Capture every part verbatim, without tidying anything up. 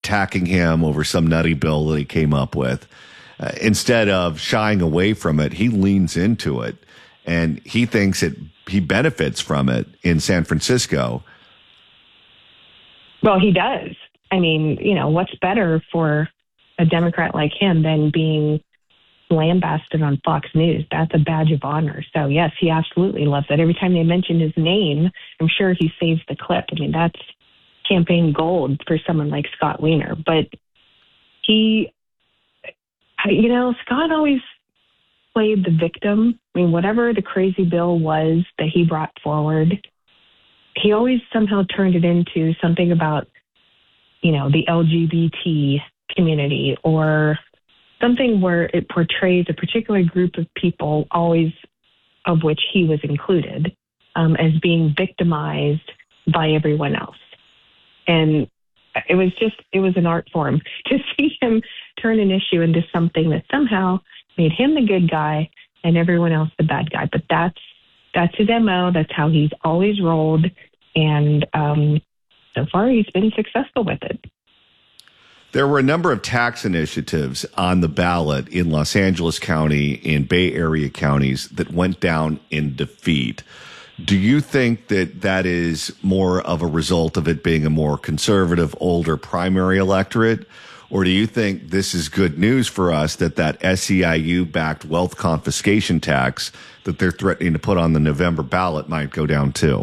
attacking him over some nutty bill that he came up with. Uh, instead of shying away from it, he leans into it, and he thinks it he benefits from it in San Francisco. Well, he does. I mean, you know, what's better for a Democrat like him than being lambasted on Fox News? That's a badge of honor. So, yes, he absolutely loves it. Every time they mention his name, I'm sure he saves the clip. I mean, that's campaign gold for someone like Scott Wiener. But he, you know, Scott always played the victim. I mean, whatever the crazy bill was that he brought forward, he always somehow turned it into something about, you know, the L G B T community or something where it portrays a particular group of people, always of which he was included, um, as being victimized by everyone else. And it was just, it was an art form to see him turn an issue into something that somehow made him the good guy and everyone else the bad guy. But that's, that's his M O. That's how he's always rolled. And um, so far, he's been successful with it. There were a number of tax initiatives on the ballot in Los Angeles County, in Bay Area counties that went down in defeat. Do you think that that is more of a result of it being a more conservative, older primary electorate? Or do you think this is good news for us that that S E I U-backed wealth confiscation tax that they're threatening to put on the November ballot might go down too?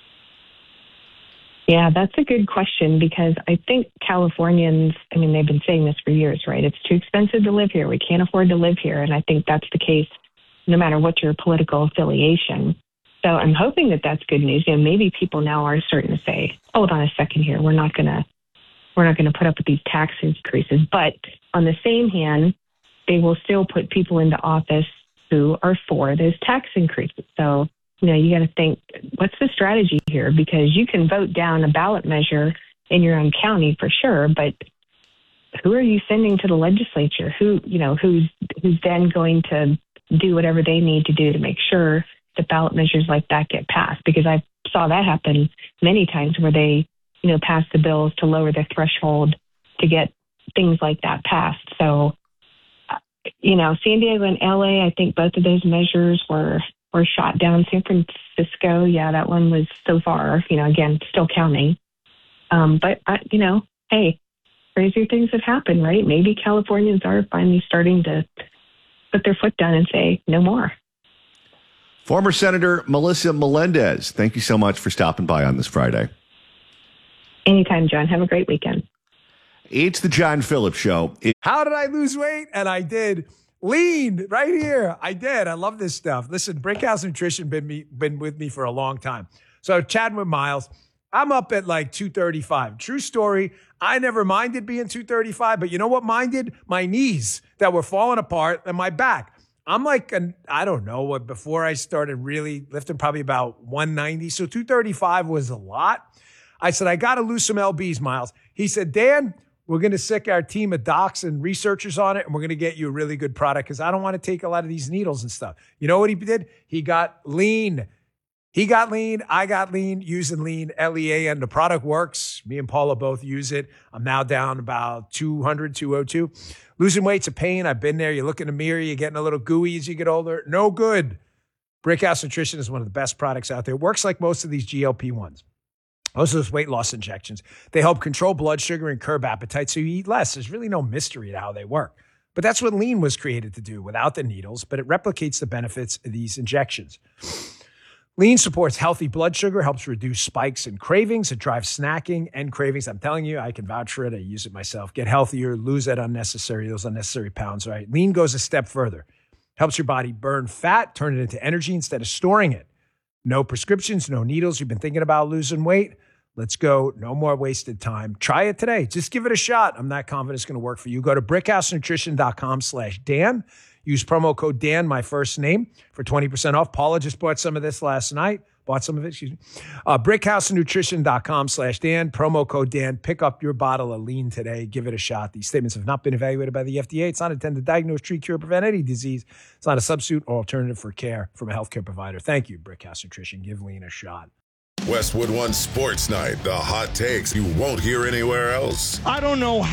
Yeah, that's a good question because I think Californians, I mean, they've been saying this for years, right? It's too expensive to live here. We can't afford to live here. And I think that's the case no matter what your political affiliation. So I'm hoping that that's good news. You know, maybe people now are starting to say, hold on a second here. We're not going to we're not going to put up with these tax increases. But on the same hand, they will still put people into office who are for those tax increases. So, you know, you got to think, what's the strategy here? Because you can vote down a ballot measure in your own county for sure, but who are you sending to the legislature? Who, you know, who's who's then going to do whatever they need to do to make sure that ballot measures like that get passed? Because I saw that happen many times where they, you know, passed the bills to lower the threshold to get things like that passed. So, you know, San Diego and L A, I think both of those measures were were shot down. San Francisco, yeah, that one was so far, you know, again, still counting. Um, but, I, you know, hey, crazier things have happened, right? Maybe Californians are finally starting to put their foot down and say, no more. Former Senator Melissa Melendez, thank you so much for stopping by on this Friday. Anytime, John. Have a great weekend. It's the John Phillips Show. It- How did I lose weight? And I did. Lean right here. I did. I love this stuff. Listen, Brickhouse Nutrition been me been with me for a long time. So chatting with Miles, I'm up at like two thirty-five. True story. I never minded being two thirty-five, but you know what minded? My knees that were falling apart and my back. I'm like, an, I don't know what, before I started really lifting, probably about one ninety. So two thirty-five was a lot. I said, I got to lose some L Bs, Miles. He said, Dan, we're going to sick our team of docs and researchers on it, and we're going to get you a really good product because I don't want to take a lot of these needles and stuff. You know what he did? He got lean. He got lean. I got lean using lean, L E A N. The product works. Me and Paula both use it. I'm now down about two hundred, two oh two. Losing weight's a pain. I've been there. You look in the mirror, you're getting a little gooey as you get older. No good. Brickhouse Nutrition is one of the best products out there. It works like most of these G L P ones. Most of those weight loss injections. They help control blood sugar and curb appetite so you eat less. There's really no mystery to how they work. But that's what lean was created to do without the needles, but it replicates the benefits of these injections. Lean supports healthy blood sugar, helps reduce spikes and cravings. It drives snacking and cravings. I'm telling you, I can vouch for it. I use it myself. Get healthier, lose that unnecessary, those unnecessary pounds, right? Lean goes a step further. Helps your body burn fat, turn it into energy instead of storing it. No prescriptions, no needles. You've been thinking about losing weight? Let's go. No more wasted time. Try it today. Just give it a shot. I'm not confident it's going to work for you. Go to brickhousenutrition.com slash Dan. Use promo code Dan, my first name, for twenty percent off. Paula just bought some of this last night. Bought some of it, excuse me. Uh, brickhousenutrition.com slash Dan. Promo code Dan. Pick up your bottle of lean today. Give it a shot. These statements have not been evaluated by the F D A. It's not intended to diagnose, treat, cure, prevent any disease. It's not a substitute or alternative for care from a healthcare provider. Thank you, Brickhouse Nutrition. Give lean a shot. Westwood One Sports Night. The hot takes you won't hear anywhere else. I don't know